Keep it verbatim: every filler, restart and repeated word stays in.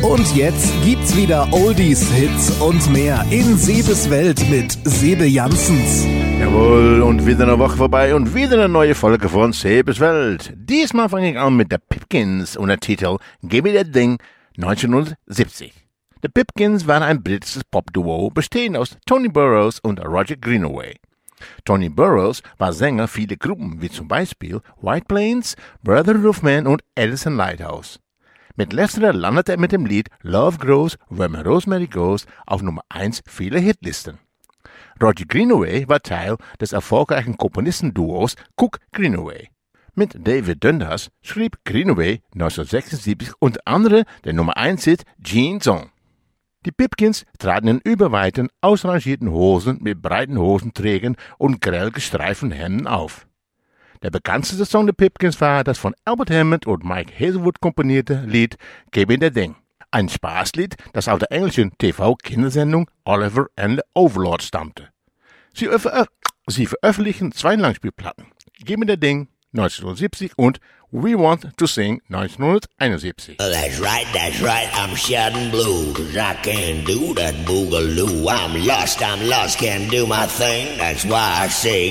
Und jetzt gibt's wieder Oldies, Hits und mehr in Sebes Welt mit Sebe Janssens. Jawohl, und wieder eine Woche vorbei und wieder eine neue Folge von Sebes Welt. Diesmal fange ich an mit der Pipkins und der Titel Give Me That Thing neunzehnhundertsiebzig. Die Pipkins waren ein britisches Popduo, bestehend aus Tony Burrows und Roger Greenaway. Tony Burrows war Sänger vieler Gruppen, wie zum Beispiel White Plains, Brotherhood of Man und Edison Lighthouse. Mit letzterer landete er mit dem Lied Love Grows Where My Rosemary Goes auf Nummer eins vieler Hitlisten. Roger Greenaway war Teil des erfolgreichen Komponistenduos Cook Greenaway. Mit David Dundas schrieb Greenaway neunzehnhundertsechsundsiebzig unter anderem den Nummer eins Hit Gene Song. Die Pipkins traten in überweiten, ausrangierten Hosen mit breiten Hosenträgern und grell gestreiften Hemden auf. Der bekannteste Song der Pipkins war das von Albert Hammond und Mike Hazelwood komponierte Lied Give Me That Thing. Ein Spaßlied, das aus der englischen T V-Kindersendung Oliver and the Overlord stammte. Sie, veröf- sie veröffentlichten zwei Langspielplatten, Give Me That Thing neunzehnhundertsiebzig und We Want to Sing neunzehnhunderteinundsiebzig. Well, that's right, that's right, I'm shouting blue, 'cause I can't do that boogaloo. I'm lost, I'm lost, can't do my thing, that's why I say